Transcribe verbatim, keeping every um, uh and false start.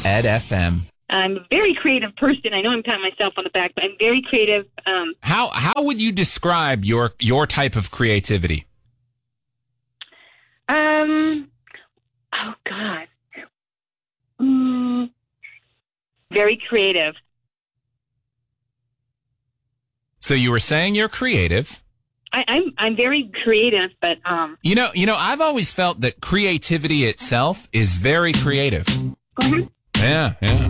Ed F M. I'm a very creative person. I know I'm patting myself on the back, but I'm very creative. Um, How how would you describe your your type of creativity? um, oh God, mm, very creative. So you were saying you're creative. I, I'm I'm very creative, but um, You know, you know, I've always felt that creativity itself is very creative. go ahead. Yeah, yeah.